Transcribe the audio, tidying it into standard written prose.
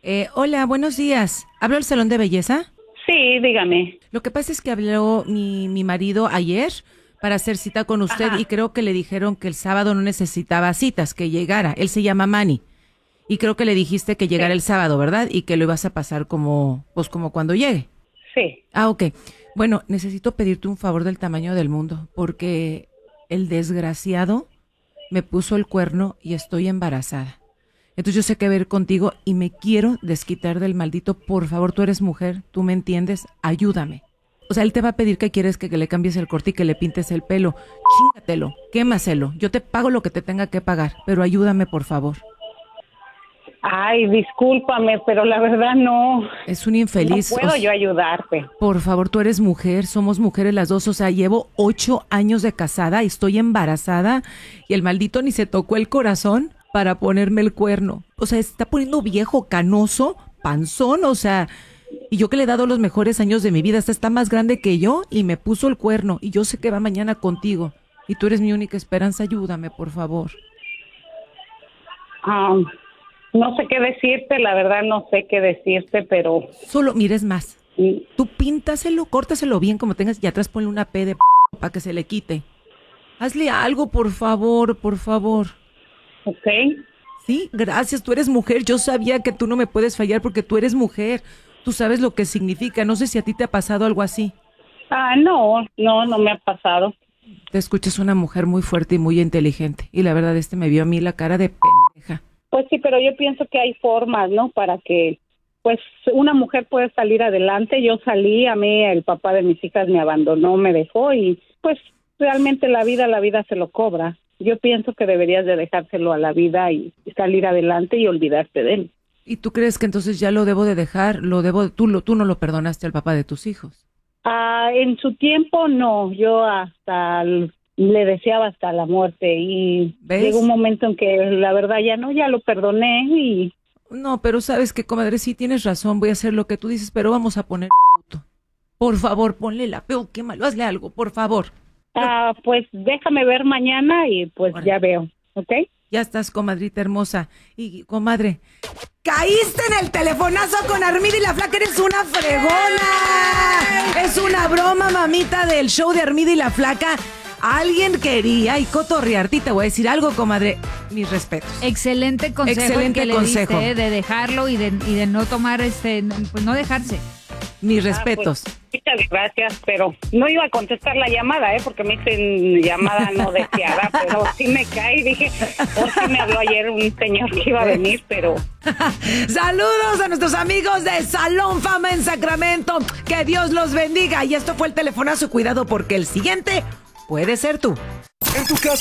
Hola, buenos días. ¿Hablo al salón de belleza? Sí, dígame. Lo que pasa es que habló mi marido ayer para hacer cita con usted. Ajá. Y creo que le dijeron que el sábado no necesitaba citas, que llegara. Él se llama Manny. Y creo que le dijiste que llegara Sí, el sábado, ¿verdad? Y que lo ibas a pasar como cuando llegue. sí. Ah, ok. Bueno, necesito pedirte un favor del tamaño del mundo, porque el desgraciado me puso el cuerno y estoy embarazada. Entonces yo sé que ver contigo y me quiero desquitar del maldito. Por favor, tú eres mujer, tú me entiendes, ayúdame. O sea, él te va a pedir que quieres que le cambies el corte y que le pintes el pelo. Chingatelo, quémaselo. Yo te pago lo que te tenga que pagar, pero ayúdame, por favor. Ay, discúlpame, pero la verdad no Es un infeliz. puedo yo ayudarte. Por favor, tú eres mujer, somos mujeres las dos. O sea, llevo 8 años de casada, estoy embarazada y el maldito ni se tocó el corazón para ponerme el cuerno. O sea, está poniendo viejo, canoso, panzón, o sea, y yo que le he dado los mejores años de mi vida, hasta está más grande que yo y me puso el cuerno y yo sé que va mañana contigo y tú eres mi única esperanza, ayúdame, por favor. Ah, no sé qué decirte, la verdad no sé qué decirte, pero Solo, mires más, mm, tú píntaselo, córtaselo bien como tengas y atrás ponle una P de para que se le quite. Hazle algo, por favor, por favor. ok. Sí, gracias, tú eres mujer. Yo sabía que tú no me puedes fallar porque tú eres mujer. Tú sabes lo que significa. No sé si a ti te ha pasado algo así. No me ha pasado. Te escuchas una mujer muy fuerte y muy inteligente. Y la verdad, me vio a mí la cara de pendeja. Pues sí, pero yo pienso que hay formas, ¿no? Para que, pues, una mujer pueda salir adelante. Yo salí, a mí el papá de mis hijas me abandonó, me dejó y, pues, realmente la vida se lo cobra. Yo pienso que deberías de dejárselo a la vida y salir adelante y olvidarte de él. ¿Y tú crees que entonces ya lo debo de dejar? Tú no lo perdonaste al papá de tus hijos. Ah, en su tiempo no, yo le deseaba hasta la muerte y ¿Ves? llegó un momento en que la verdad ya no, ya lo perdoné y No, pero sabes que, comadre, sí tienes razón. Voy a hacer lo que tú dices, pero vamos a poner puto. Por favor, ponle la peo, qué malo, hazle algo, por favor. pues déjame ver mañana y pues Órale. ya veo, ¿ok? Ya estás, comadrita hermosa. Y, comadre, caíste en el telefonazo con Armida y la Flaca, eres una fregona. Es una broma, mamita, del show de Armida y la Flaca. Alguien quería y cotorrearte y te voy a decir algo, comadre. Mis respetos. Excelente consejo. Excelente el que consejo. le diste, de dejarlo y de no tomar, pues no dejarse. Mis respetos. Pues, muchas gracias, pero no iba a contestar la llamada, porque me dicen llamada no deseada, pero sí me cae, dije, sí me habló ayer un señor que iba a venir, pero... Saludos a nuestros amigos de Salón Fama en Sacramento. Que Dios los bendiga. Y esto fue el telefonazo. Cuidado porque el siguiente puede ser tú. En tu casa.